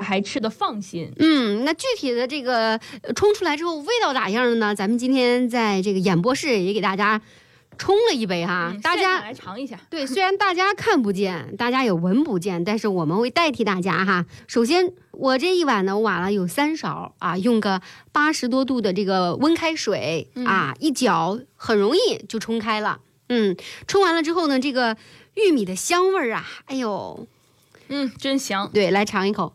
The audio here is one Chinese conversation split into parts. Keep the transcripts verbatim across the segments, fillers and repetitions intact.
还吃得放心。 嗯，那具体的这个冲出来之后味道咋样呢？咱们今天在这个演播室也给大家冲了一杯哈， 嗯、 大家来尝一下。 对，虽然大家看不见，大家也闻不见，但是我们会代替大家哈。首先，我这一碗呢，瓦了有三勺啊，用个八十多度的这个温开水、嗯、啊，一搅很容易就冲开了。嗯，冲完了之后呢，这个玉米的香味儿啊，哎呦， 嗯，真香。 对，来尝一口。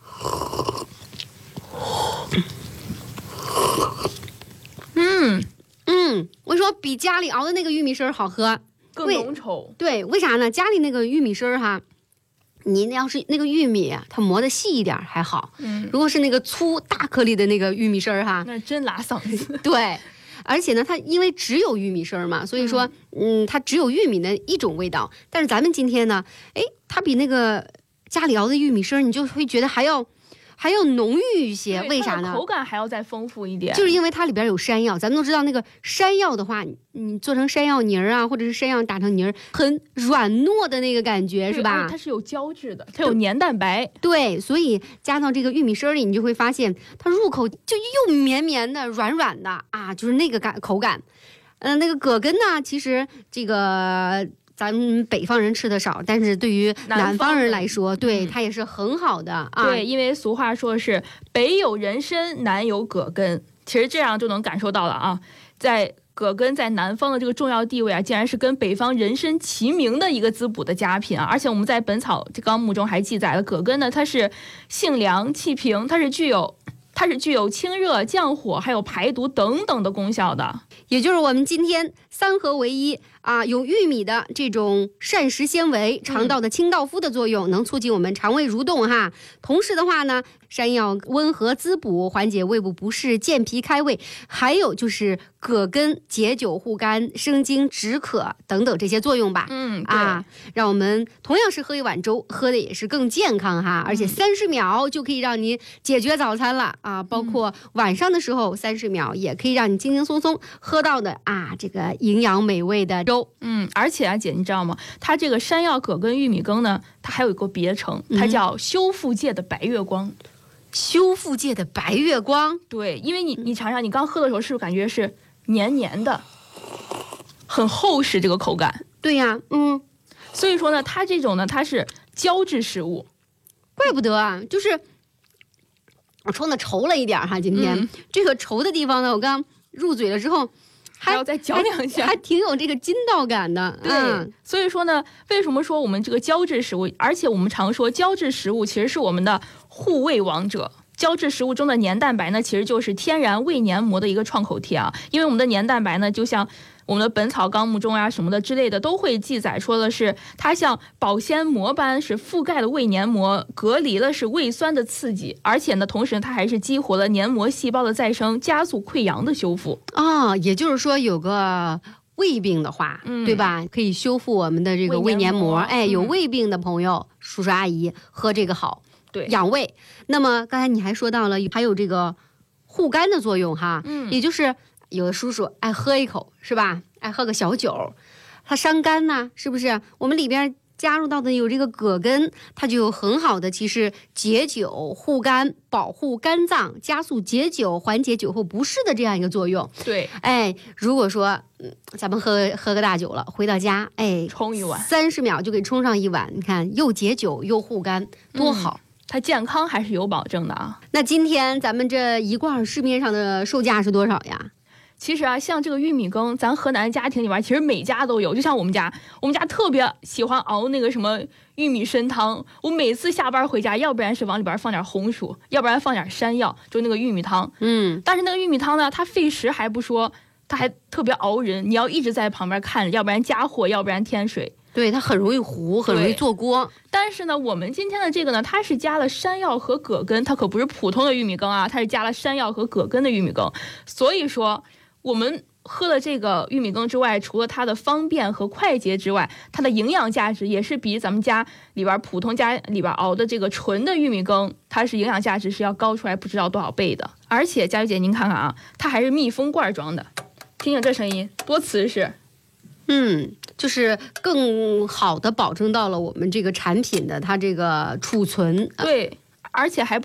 嗯。 嗯，我说比家里熬的那个玉米丝好喝， 更浓稠。 对，为啥呢？家里那个玉米丝哈，你要是那个玉米它磨得细一点还好，嗯，如果是那个粗大颗粒的那个玉米丝哈， 那真拉嗓子。 对，而且呢，它因为只有玉米丝嘛，所以说，嗯，它只有玉米的一种味道。但是咱们今天呢，哎，它比那个家里熬的玉米丝，你就会觉得还要。还要浓郁一些，为啥呢？ 口感还要再丰富一点， 就是因为它里边有山药。咱们都知道，那个山药的话，你做成山药泥儿啊，或者是山药打成泥儿，很软糯的那个感觉，是吧？ 它是有胶质的，它有黏蛋白。 对，所以加到这个玉米丝里，你就会发现它入口就又绵绵的、软软的啊，就是那个感口感。嗯、呃，那个葛根呢，其实这个。咱们北方人吃的少，但是对于南方人来说，对、嗯、它也是很好的啊。 对，因为俗话说是北有人参，南有葛根，其实这样就能感受到了啊，在葛根在南方的这个重要地位啊，竟然是跟北方人参齐名的一个滋补的佳品啊！而且我们在《本草纲目》中还记载了，葛根呢，它是性凉气平，它是具有。它是具有清热降火还有排毒等等的功效的， 也就是我们今天三合为一啊，有玉米的这种膳食纤维、肠道的清道夫的作用，嗯、能促进我们肠胃蠕动哈。同时的话呢，山药温和滋补，缓解胃部不适、健脾开胃，还有就是葛根解酒护肝、生津止渴等等这些作用吧。 嗯啊，让我们同样是喝一碗粥，喝的也是更健康哈，而且三十秒就可以让你解决早餐了。啊，包括晚上的时候三十秒也可以让你轻轻松松喝到的啊，这个营养美味的粥。 嗯，而且啊，姐你知道吗？它这个山药葛根玉米羹呢，它还有一个别称，它叫修复界的白月光。嗯、 修复界的白月光， 对，因为你你尝尝，你刚喝的时候是不是感觉是黏黏的，很厚实这个口感？ 对呀、啊，嗯， 所以说呢，它这种呢，它是胶质食物， 怪不得啊，就是。我冲的稠了一点哈，今天、嗯、这个稠的地方呢，我刚入嘴了之后， 还要再嚼两下， 还挺有这个筋道感的。 对、 嗯， 所以说呢，为什么说我们这个胶质食物，而且我们常说胶质食物其实是我们的护胃王者。胶质食物中的黏蛋白呢，其实就是天然胃黏膜的一个创口贴啊，因为我们的黏蛋白呢，就像我们的《本草纲目》中啊什么的之类的都会记载说的是，它像保鲜膜般是覆盖了胃黏膜，隔离了是胃酸的刺激，而且呢，同时它还是激活了黏膜细胞的再生，加速溃疡的修复啊、哦。也就是说，有个胃病的话，嗯、对吧？可以修复我们的这个胃黏膜。哎，有胃病的朋友，嗯、叔叔阿姨喝这个好。 对， 养胃。那么刚才你还说到了，还有这个护肝的作用哈，嗯，也就是有的叔叔爱喝一口是吧？爱喝个小酒，它伤肝呐，是不是？我们里边加入到的有这个葛根，它就有很好的其实解酒、护肝、保护肝脏、加速解酒、缓解酒后不适的这样一个作用。 对， 哎，如果说嗯，咱们喝喝个大酒了，回到家，哎， 冲一碗， 三十秒就给冲上一碗，你看又解酒又护肝，多好。嗯， 它健康还是有保证的啊。 那今天咱们这一罐市面上的售价是多少呀？ 其实啊，像这个玉米羹，咱河南家庭里边其实每家都有。就像我们家，我们家特别喜欢熬那个什么玉米参汤。我每次下班回家，要不然是往里边放点红薯，要不然放点山药，就那个玉米汤。嗯，但是那个玉米汤呢，它费时还不说，它还特别熬人，你要一直在旁边看，要不然加火，要不然添水。 对，它很容易糊，很容易做锅。 但是呢，我们今天的这个呢，它是加了山药和葛根，它可不是普通的玉米羹啊，它是加了山药和葛根的玉米羹。所以说，我们喝了这个玉米羹之外，除了它的方便和快捷之外，它的营养价值也是比咱们家里边普通家里边熬的这个纯的玉米羹，它是营养价值是要高出来不知道多少倍的。而且佳玉姐您看看啊，它还是密封罐装的，听听这声音多瓷实。 嗯，就是更好的保证到了我们这个产品的它这个储存。 对，而且还不